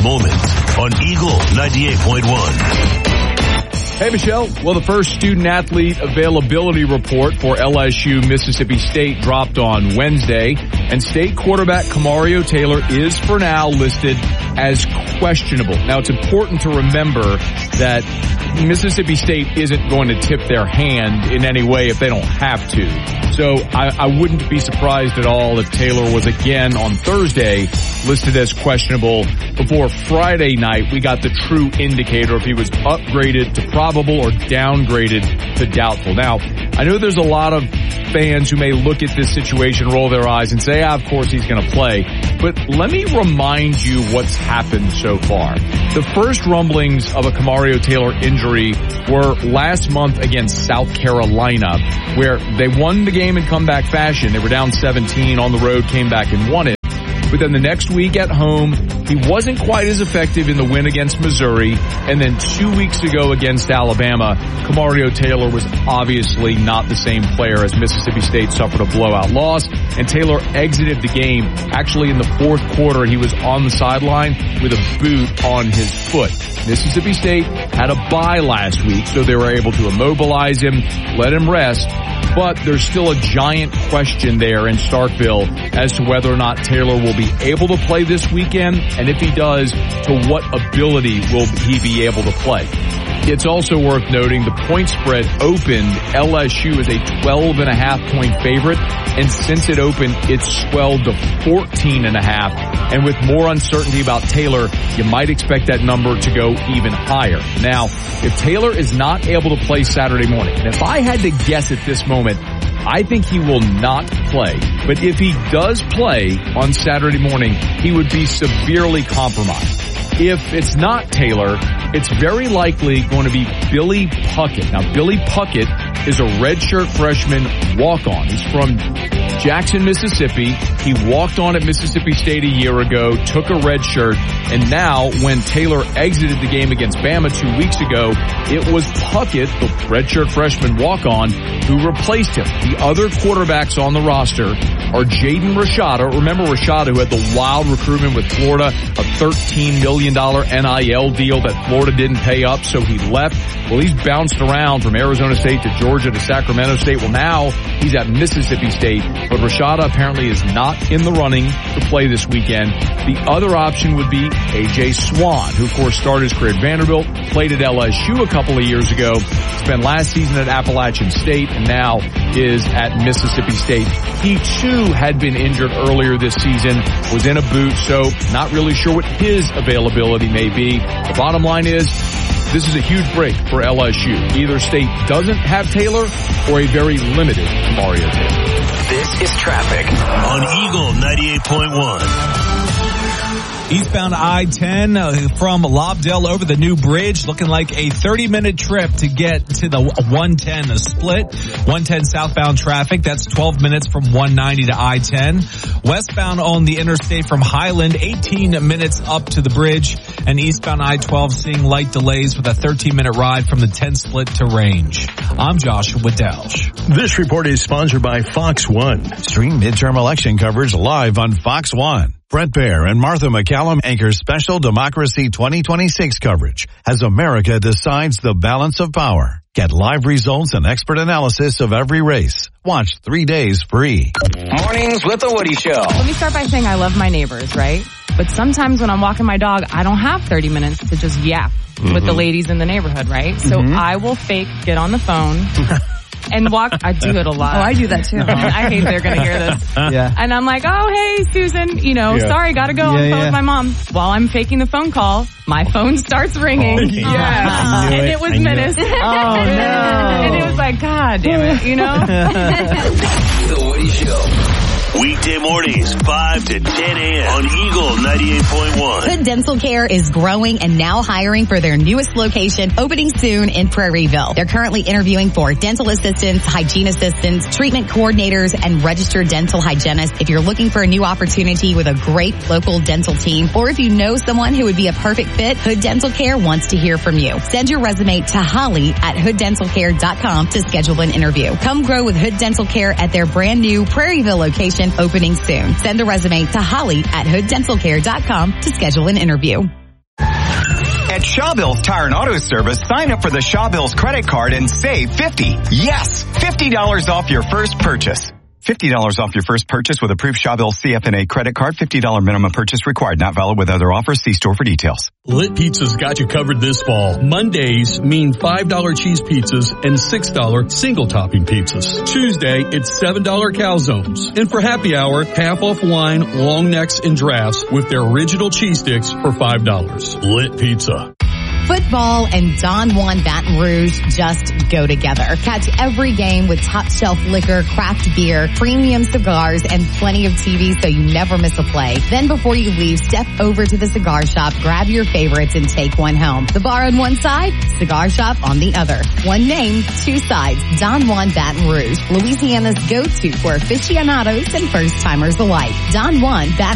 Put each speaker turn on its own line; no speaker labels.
moment on Eagle 98.1.
Hey, Michelle. Well, the first student-athlete availability report for LSU Mississippi State dropped on Wednesday, and state quarterback Kamario Taylor is for now listed as questionable. Now, it's important to remember that Mississippi State isn't going to tip their hand in any way if they don't have to. So I wouldn't be surprised at all if Taylor was again on Thursday listed as questionable before Friday night we got the true indicator if he was upgraded to probable or downgraded to doubtful. Now, I know there's a lot of fans who may look at this situation, roll their eyes, and say, of course he's going to play. But let me remind you what's happened so far. The first rumblings of a Kamario Taylor injury were last month against South Carolina, where they won the game in comeback fashion. They were down 17 on the road, came back and won it. But then the next week at home, he wasn't quite as effective in the win against Missouri. And then 2 weeks ago against Alabama, Kamario Taylor was obviously not the same player as Mississippi State suffered a blowout loss. And Taylor exited the game. Actually, in the fourth quarter, he was on the sideline with a boot on his foot. Mississippi State had a bye last week, so they were able to immobilize him, let him rest. But there's still a giant question there in Starkville as to whether or not Taylor will be able to play this weekend, and if he does, to what ability will he be able to play. It's also worth noting the point spread opened. LSU is a 12.5 point favorite, and since it opened, it's swelled to 14.5. And with more uncertainty about Taylor, you might expect that number to go even higher. Now, if Taylor is not able to play Saturday morning, and if I had to guess at this moment, I think he will not play. But if he does play on Saturday morning, he would be severely compromised. If it's not Taylor, it's very likely going to be Billy Puckett. Now, Billy Puckett is a redshirt freshman walk-on. He's from Jackson, Mississippi. He walked on at Mississippi State a year ago, took a red shirt, and now when Taylor exited the game against Bama 2 weeks ago, it was Puckett, the redshirt freshman walk-on, who replaced him. The other quarterbacks on the roster are Jaden Rashada. Remember Rashada, who had the wild recruitment with Florida, a $13 million NIL deal that Florida didn't pay up, so he left. Well, he's bounced around from Arizona State to Georgia to Sacramento State. Well, now he's at Mississippi State, but Rashada apparently is not in the running to play this weekend. The other option would be A.J. Swan, who, of course, started his career at Vanderbilt, played at LSU a couple of years ago, spent last season at Appalachian State, and now is at Mississippi State. He, too, had been injured earlier this season, was in a boot, so not really sure what his availability may be. The bottom line is, this is a huge break for LSU. Either State doesn't have Taylor or a very limited Kamario Taylor.
This is traffic on Eagle 98.1.
Eastbound I-10 from Lobdell over the new bridge, looking like a 30-minute trip to get to the 110, a split. 110 southbound traffic, that's 12 minutes from 190 to I-10. Westbound on the interstate from Highland, 18 minutes up to the bridge. And eastbound I-12 seeing light delays with a 13-minute ride from the 10 split to Range. I'm Joshua Delsh.
This report is sponsored by Fox One.
Stream midterm election coverage live on Fox One. Brett Baer and Martha McCallum anchor special Democracy 2026 coverage as America decides the balance of power. Get live results and expert analysis of every race. Watch 3 days free.
Mornings with the Woody Show.
Let me start by saying I love my neighbors, right? But sometimes when I'm walking my dog, I don't have 30 minutes to just yap with the ladies in the neighborhood, right? So I will fake get on the phone and walk. I do it a lot.
Oh, I do that too.
I hate they're going to hear this.
Yeah.
And I'm like, oh, hey, Susan, sorry, got to go on the phone with my mom. While I'm faking the phone call, my phone starts ringing.
Yeah.
And it was Menace.
Oh, no.
And it was like, God damn it,
The Woody Show. Weekday mornings, 5 to 10 a.m. on Eagle 98.1.
Hood Dental Care is growing and now hiring for their newest location, opening soon in Prairieville. They're currently interviewing for dental assistants, hygiene assistants, treatment coordinators, and registered dental hygienists. If you're looking for a new opportunity with a great local dental team, or if you know someone who would be a perfect fit, Hood Dental Care wants to hear from you. Send your resume to Holly at hooddentalcare.com to schedule an interview. Come grow with Hood Dental Care at their brand new Prairieville location, opening soon. Send a resume to Holly at hooddentalcare.com to schedule an interview.
At Shawbills Tire and Auto Service, sign up for the Shawbills credit card and save $50. Yes, $50 off your first purchase. $50 off your first purchase with approved Shawbills CFNA credit card. $50 minimum purchase required. Not valid with other offers. See store for details.
Lit Pizza's got you covered this fall. Mondays mean $5 cheese pizzas and $6 single topping pizzas. Tuesday, it's $7 calzones. And for happy hour, half off wine, long necks, and drafts with their original cheese sticks for $5. Lit Pizza.
Football and Don Juan Baton Rouge just go together. Catch every game with top shelf liquor, craft beer, premium cigars, and plenty of TV so you never miss a play. Then before you leave, step over to the cigar shop, grab your favorites, and take one home. The bar on one side, cigar shop on the other. One name, two sides. Don Juan Baton Rouge, Louisiana's go-to for aficionados and first-timers alike. Don Juan Baton